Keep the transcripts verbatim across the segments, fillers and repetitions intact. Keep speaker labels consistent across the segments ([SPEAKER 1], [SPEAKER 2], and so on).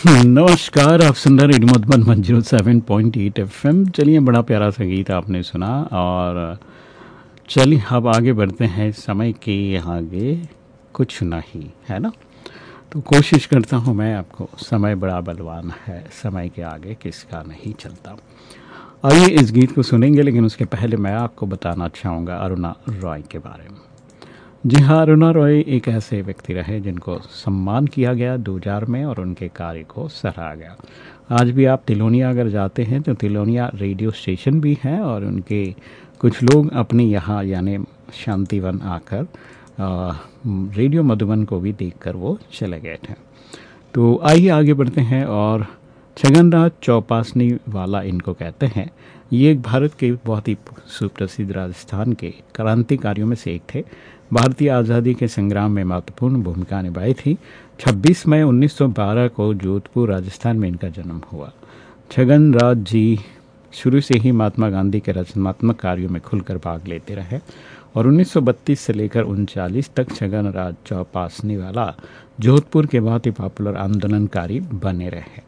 [SPEAKER 1] नमस्कार, आप सुन रहे radio Madhuban one zero seven point eight F M. चलिए, बड़ा प्यारा सा गीत आपने सुना और चलिए अब आगे बढ़ते हैं। समय के आगे कुछ नहीं, है ना। तो कोशिश करता हूँ मैं आपको, समय बड़ा बलवान है, समय के आगे किसका नहीं चलता। आइए इस गीत को सुनेंगे, लेकिन उसके पहले मैं आपको बताना चाहूँगा अरुणा रॉय के बारे में। जी हाँ, अरुणा रॉय एक ऐसे व्यक्ति रहे जिनको सम्मान किया गया दो हज़ार में और उनके कार्य को सराहा गया। आज भी आप तिलोनिया अगर जाते हैं तो तिलोनिया रेडियो स्टेशन भी है और उनके कुछ लोग अपने यहाँ यानी शांतिवन आकर आ, रेडियो मधुबन को भी देखकर वो चले गए थे। तो आइए आगे बढ़ते हैं। और छगनराज चौपासनी वाला इनको कहते हैं। ये एक भारत के बहुत ही सुप्रसिद्ध राजस्थान के क्रांतिकारियों में से एक थे। भारतीय आज़ादी के संग्राम में महत्वपूर्ण भूमिका निभाई थी। छब्बीस मई उन्नीस सौ बारह को जोधपुर राजस्थान में इनका जन्म हुआ। छगनराज जी शुरू से ही महात्मा गांधी के रचनात्मक कार्यों में खुलकर भाग लेते रहे और उन्नीस सौ बत्तीस से लेकर उनचालीस तक छगनराज चौपासनी वाला जोधपुर के बहुत ही पॉपुलर आंदोलनकारी बने रहे।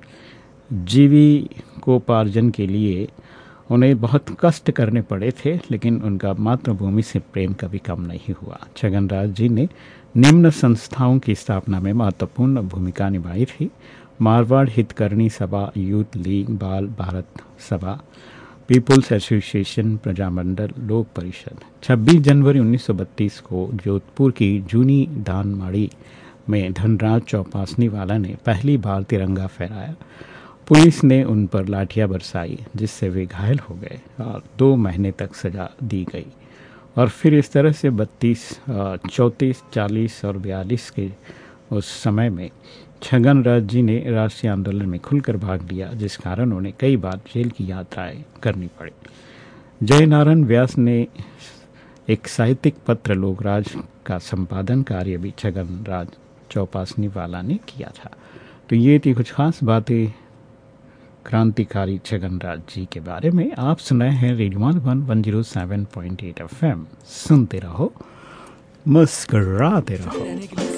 [SPEAKER 1] जीविकोपार्जन के लिए उन्हें बहुत कष्ट करने पड़े थे, लेकिन उनका मातृभूमि से प्रेम कभी कम नहीं हुआ। छगनराज जी ने निम्न संस्थाओं की स्थापना में महत्वपूर्ण भूमिका निभाई थी। मारवाड़ हितकरणी सभा, यूथ लीग, बाल भारत सभा, पीपुल्स एसोसिएशन, प्रजामंडल, लोक परिषद। छब्बीस जनवरी उन्नीस सौ बत्तीस को जोधपुर की जूनी धानमाड़ी में धनराज चौपासनी वाला ने पहली बार तिरंगा फहराया। पुलिस ने उन पर लाठियां बरसाई, जिससे वे घायल हो गए और दो महीने तक सजा दी गई। और फिर इस तरह से बत्तीस, चौंतीस, चालीस और बयालीस के उस समय में छगनराज जी ने राष्ट्रीय आंदोलन में खुलकर भाग लिया, जिस कारण उन्हें कई बार जेल की यात्राएं करनी पड़ी। जयनारायण व्यास ने एक साहित्यिक पत्र लोकराज का संपादन कार्य भी छगनराज चौपासनी वाला ने किया था। तो ये थी कुछ खास बातें क्रांतिकारी छगनराज जी के बारे में। आप सुनाए हैं radio Madhuban one zero seven point eight F M. सुनते रहो, मुस्कराते रहो।